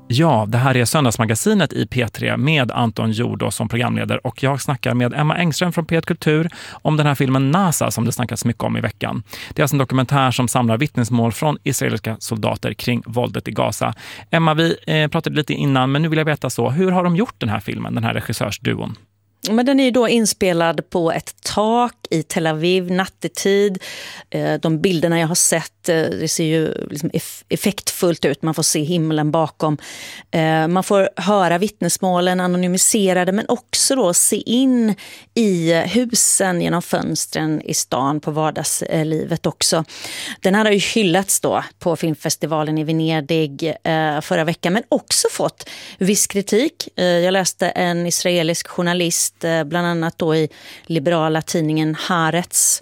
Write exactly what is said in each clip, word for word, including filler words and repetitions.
Ja, det här är Söndagsmagasinet i P tre med Anton Jordo som programledare och jag snackar med Emma Engström från P ett Kultur om den här filmen NASA som det snackas mycket om i veckan. Det är alltså en dokumentär som samlar vittnesmål från israeliska soldater kring våldet i Gaza. Emma, vi eh, pratade lite innan men nu vill jag veta så, hur har de gjort den här filmen, den här regissörsduon? Men den är ju då inspelad på ett tak i Tel Aviv nattetid. De bilderna jag har sett, det ser ju liksom effektfullt ut. Man får se himlen bakom. Man får höra vittnesmålen anonymiserade men också då se in i husen genom fönstren i stan på vardagslivet också. Den här har ju hyllats då på filmfestivalen i Venedig förra veckan men också fått viss kritik. Jag läste en israelisk journalist bland annat då i liberala tidningen Haaretz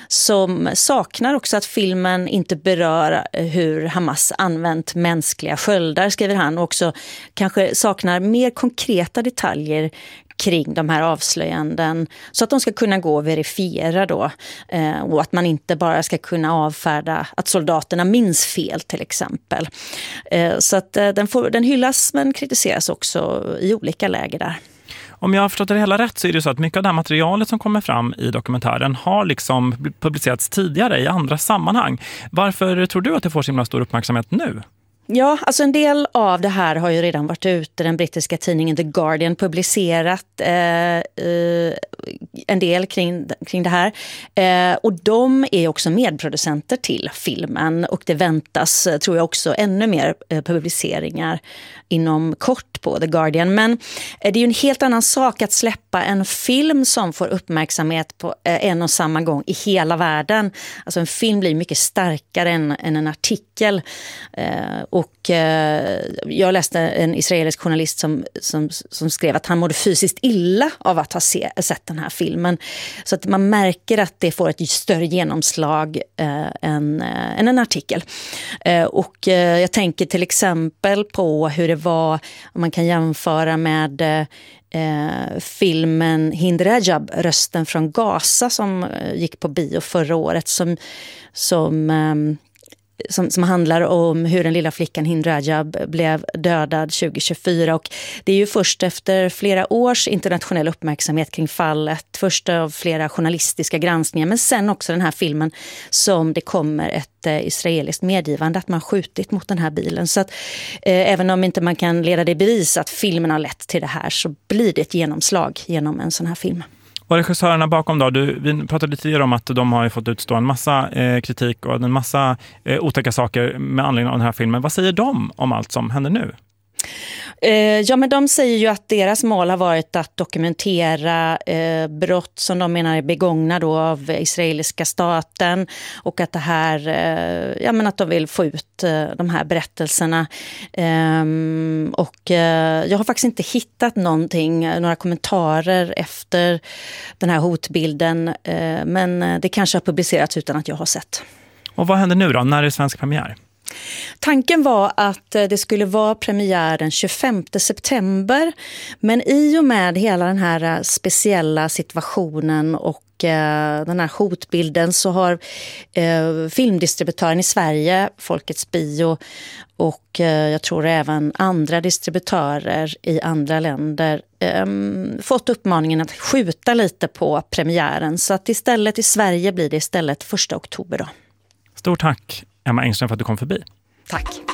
som saknar också att filmen inte berör hur Hamas använt mänskliga sköldar, skriver han, och också kanske saknar mer konkreta detaljer kring de här avslöjanden så att de ska kunna gå och verifiera då eh, och att man inte bara ska kunna avfärda att soldaterna minns fel till exempel. Eh, så att eh, den, får, den hyllas men kritiseras också i olika läger där. Om jag har förstått det hela rätt så är det så att mycket av det här materialet som kommer fram i dokumentären har liksom publicerats tidigare i andra sammanhang. Varför tror du att det får så himla stor uppmärksamhet nu? Ja, alltså en del av det här har ju redan varit ute. Den brittiska tidningen The Guardian publicerat eh, eh, en del kring, kring det här. Eh, och de är också medproducenter till filmen. Och det väntas, tror jag, också ännu mer eh, publiceringar inom kort på The Guardian. Men eh, det är ju en helt annan sak att släppa en film som får uppmärksamhet på eh, en och samma gång i hela världen. Alltså en film blir mycket starkare än, än en artikel. Eh, Och eh, jag läste en israelisk journalist som, som, som skrev att han mådde fysiskt illa av att ha se, sett den här filmen. Så att man märker att det får ett större genomslag eh, än, eh, än en artikel. Eh, och eh, jag tänker till exempel på hur det var, om man kan jämföra med eh, filmen Hind Rajab, Rösten från Gaza, som eh, gick på bio förra året, som... som eh, Som, som handlar om hur den lilla flickan Hind Rajab blev dödad tjugo tjugofyra. Och det är ju först efter flera års internationell uppmärksamhet kring fallet, först av flera journalistiska granskningar, men sen också den här filmen som det kommer ett eh, israeliskt medgivande att man skjutit mot den här bilen. Så att eh, även om inte man kan leda det i bevis att filmen har lett till det här så blir det ett genomslag genom en sån här film. Och regissörerna bakom då, du, vi pratade lite tidigare om att de har fått utstå en massa eh, kritik och en massa eh, otäcka saker med anledning av den här filmen. Vad säger de om allt som händer nu? Eh, ja, men de säger ju att deras mål har varit att dokumentera eh, brott som de menar är begångna då av israeliska staten och att det här, eh, ja men att de vill få ut eh, de här berättelserna. Eh, och eh, jag har faktiskt inte hittat någonting, några kommentarer efter den här hotbilden, eh, men det kanske har publicerats utan att jag har sett. Och vad händer nu då? När är det svensk premiär? Tanken var att det skulle vara premiär den tjugofemte september, men i och med hela den här speciella situationen och den här hotbilden så har eh, filmdistributören i Sverige, Folkets Bio, och eh, jag tror även andra distributörer i andra länder eh, fått uppmaningen att skjuta lite på premiären. Så att istället i Sverige blir det istället första oktober då. Stort tack Emma Engström för att du kom förbi. Tack.